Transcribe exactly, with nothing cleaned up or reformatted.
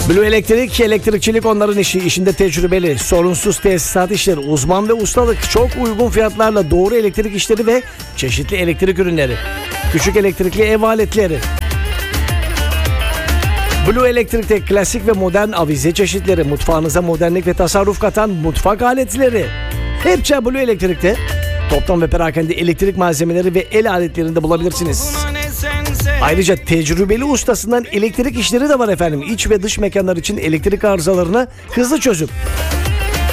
Blue Elektrik, elektrikçilik onların işi. İşinde tecrübeli, sorunsuz tesisat işleri, uzman ve ustalık, çok uygun fiyatlarla doğru elektrik işleri ve çeşitli elektrik ürünleri. Küçük elektrikli ev aletleri. Blue Elektrik'te klasik ve modern avize çeşitleri, mutfağınıza modernlik ve tasarruf katan mutfak aletleri. Hepsi Blue Elektrik'te. Toptan ve perakende elektrik malzemeleri ve el aletlerinde bulabilirsiniz. Ayrıca tecrübeli ustasından elektrik işleri de var efendim. İç ve dış mekanlar için elektrik arızalarına hızlı çözüm.